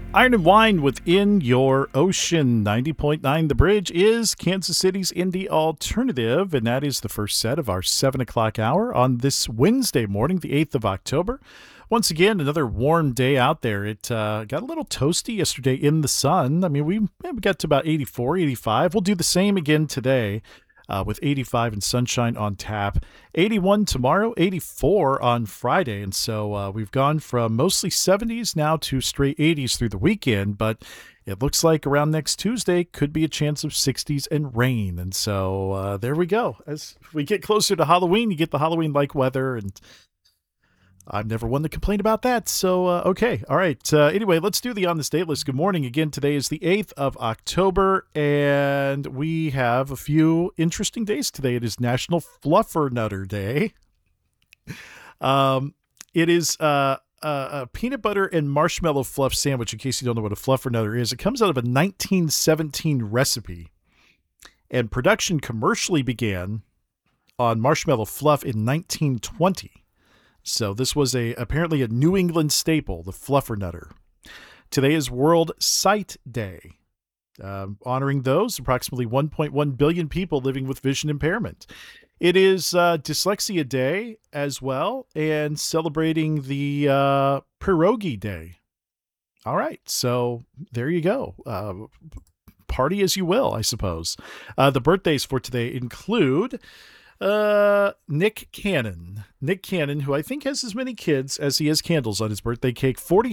Iron and Wine within your ocean. 90.9 The Bridge is Kansas City's indie alternative, and that is the first set of our 7 o'clock hour on this Wednesday morning, the 8th of October. Once again, another warm day out there. It got a little toasty yesterday in the sun. I mean, we got to about 84, 85. We'll do the same again today. With 85 and sunshine on tap. 81 tomorrow, 84 on Friday. And so we've gone from mostly 70s now to straight 80s through the weekend, but it looks like around next Tuesday could be a chance of 60s and rain. And so there we go. As we get closer to Halloween, you get the Halloween-like weather, and I've never one to complain about that. So, okay. All right. Anyway, let's do the On This Date list. Good morning. Again, today is the 8th of October, and we have a few interesting days today. It is National Fluffernutter Day. It is a peanut butter and marshmallow fluff sandwich, in case you don't know what a fluffernutter is. It comes out of a 1917 recipe, and production commercially began on marshmallow fluff in 1920. So this was apparently a New England staple, the fluffernutter. Today is World Sight Day, honoring those approximately 1.1 billion people living with vision impairment. It is Dyslexia Day as well, and celebrating the Pierogi Day. All right, so there you go. Party as you will, I suppose. The birthdays for today include Nick Cannon, who I think has as many kids as he has candles on his birthday cake, 46